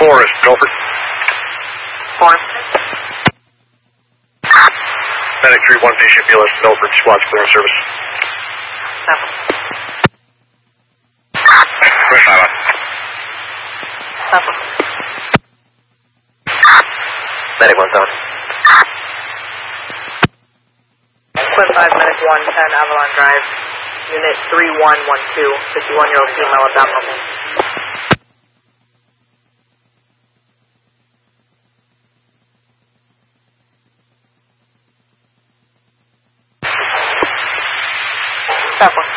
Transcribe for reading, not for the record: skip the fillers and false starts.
4 is Milford. 4. Medic 3-1, patient BLS Milford, squad's clear service. 7. Push 5 on. 7. Medic 1 7. Quinn 5, Medic 110, Avalon Drive, Unit 3112, 51-year-old female abdominal. Stop 1.